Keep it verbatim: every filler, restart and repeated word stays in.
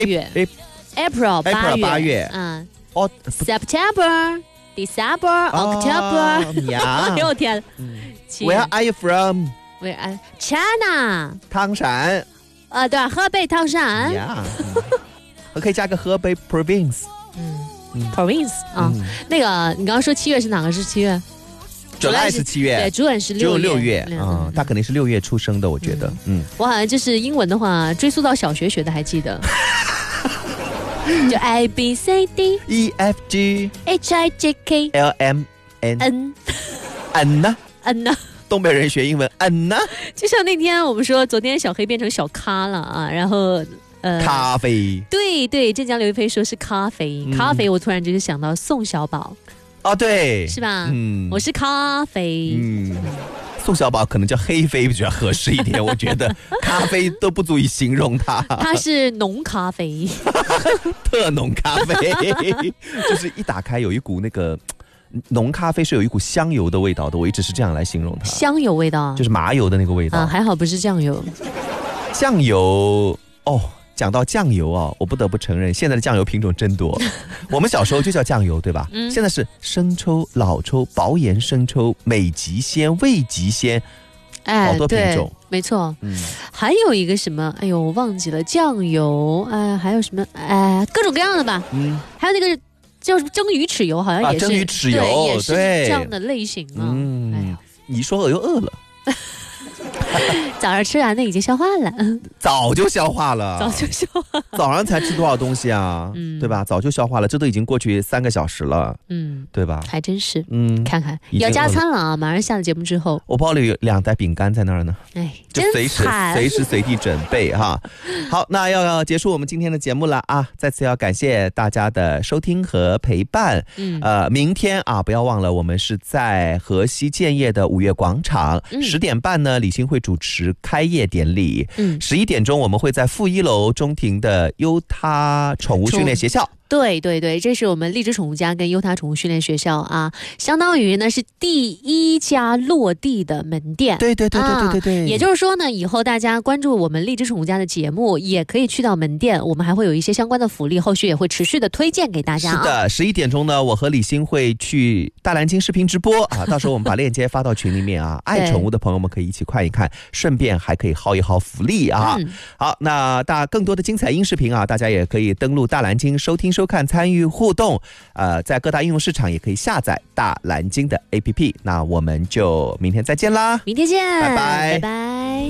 月 ，April 八月， 八月， 嗯， 哦 ，September、December、October， 呀， 哎呦天 ，Where are you from？ Where are China？ 汤山， 呃，对，河北唐山， 呀，我可以加个河北 province， 嗯 ，province 啊，那个你刚刚说七月是哪个是七月？ 主要是七月， 对，主人是六月， 六月啊，他肯定是六月出生的，我觉得，嗯， 我好像就是英文的话，追溯到小学学的，还记得。就 A B C D E F G H I J K L M N N N 呢 N 呢？ 东北人学英文 N 呢？ 就像那天我们说，昨天小黑变成小咖了啊，然后呃， 咖啡， 对对，浙江刘亦菲说是咖啡，嗯、咖啡，我突然就是想到宋小宝。 哦，对， 是吧？嗯，我是咖啡。嗯， 宋小宝可能叫黑啡比较合适一点，我觉得咖啡都不足以形容它。 它是浓咖啡， 特浓咖啡，就是一打开有一股那个浓咖啡是有一股香油的味道的，我一直是这样来形容它。 香油味道， 就是麻油的那个味道。 啊，还好不是酱油。 酱油哦。讲到酱油啊，我不得不承认，现在的酱油品种真多。我们小时候就叫酱油，对吧？嗯、现在是生抽、老抽、薄盐生抽、美极鲜、味极鲜，哎，好多品种， 没错。嗯，还有一个什么？哎呦，我忘记了，酱油，哎，还有什么？哎，各种各样的吧。嗯，还有那个叫什么蒸鱼豉油，好像也是、 啊、蒸鱼豉油， 对，也是这样的类型啊。 嗯，哎呀，你一说饿又饿了。 早上吃完的已经消化了， 早就消化了， 早就消化了。 早上才吃多少东西啊？嗯，对吧？早就消化了，这都已经过去三个小时了，嗯，对吧？ 还真是，嗯，看看要加餐了啊！马上下了节目之后， 我包里有两袋饼干在那儿呢， 哎， 就随时随时随地准备哈。好，那要结束我们今天的节目了啊！再次要感谢大家的收听和陪伴。嗯，呃，明天啊，不要忘了，我们是在河西建业的五月广场，十、嗯、点半呢，李欣会主持开业典礼。嗯，十一点钟我们会在负一楼中庭的优他宠物训练学校。 对对对，这是我们荔枝宠物家跟优他宠物训练学校啊，相当于呢是第一家落地的门店。 对对对对对对对、啊。 也就是说呢，以后大家关注我们荔枝宠物家的节目，也可以去到门店，我们还会有一些相关的福利，后续也会持续的推荐给大家、啊。 是的，十一点钟呢，我和李欣会去大蓝鲸视频直播啊，到时候我们把链接发到群里面啊，爱宠物的朋友们可以一起看一看，顺便还可以薅一薅福利啊。嗯、好，那大更多的精彩音视频啊，大家也可以登录大蓝鲸收听收看参与互动，呃，在各大应用市场也可以下载大蓝鲸的 A P P。那我们就明天再见啦， 明天见， 拜拜， 拜拜。